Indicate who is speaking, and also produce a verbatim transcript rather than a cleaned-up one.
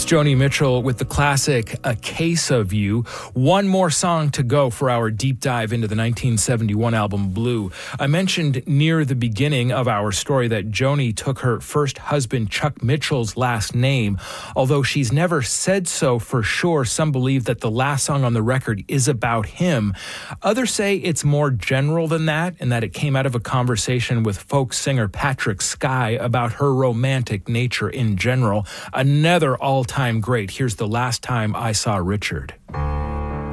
Speaker 1: It's Joni Mitchell with the classic A Case of You. One more song to go for our deep dive into the nineteen seventy-one album Blue. I mentioned near the beginning of our story that Joni took her first husband Chuck Mitchell's last name. Although she's never said so for sure, some believe that the last song on the record is about him. Others say it's more general than that, and that it came out of a conversation with folk singer Patrick Skye about her romantic nature in general. Another all-time great. Here's The Last Time I Saw Richard.